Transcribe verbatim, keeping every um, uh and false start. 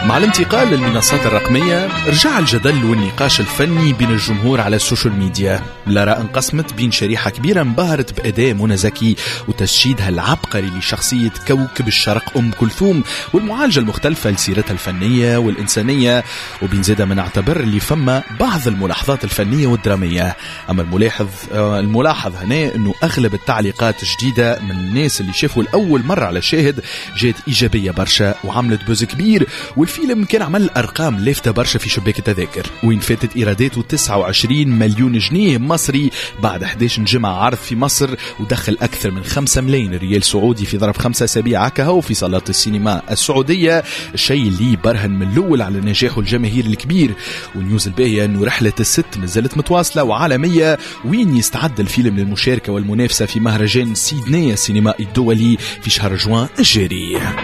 مع الانتقال للمنصات الرقمية رجع الجدل والنقاش الفني بين الجمهور على السوشيال ميديا. الآراء انقسمت بين شريحة كبيرة انبهرت بأداء منى زكي وتجسيدها العبقري لشخصية كوكب الشرق أم كلثوم والمعالجة المختلفة لسيرتها الفنية والإنسانية، وبين زادة من اعتبر اللي فما بعض الملاحظات الفنية والدرامية. أما الملاحظ الملاحظ هنا أنه أغلب التعليقات جديدة من الناس اللي شافوا الأول مرة على شاهد جات إيجابية برشا وعملت بوز كبير، والفيلم كان عمل أرقام لافتة برشا في شباك التذاكر، وين فاتت إيراداته تسعة وعشرين مليون جنيه مصري بعد إحدى عشرة جمعة عرض في مصر، ودخل أكثر من خمسة ملايين ريال سعودي في ظرف خمسة أسابيع كهو في صالات السينما السعودية، الشيء اللي برهن من الأول على نجاحه الجماهيري الكبير. والنيوز الباهية أنه رحلة الست مازالت متواصلة وعالمية، وين يستعد الفيلم للمشاركة والمنافسة في مهرجان سيدني السينمائي الدولي في شهر جوان الجاري.